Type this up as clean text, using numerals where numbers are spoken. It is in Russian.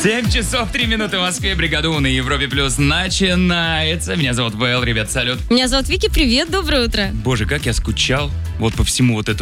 7 часов 3 минуты в Москве. Бригада У на Европе Плюс начинается. Меня зовут Вэл. Ребят, салют. Меня зовут Вики. Привет, доброе утро. Боже, как я скучал вот по всему вот этому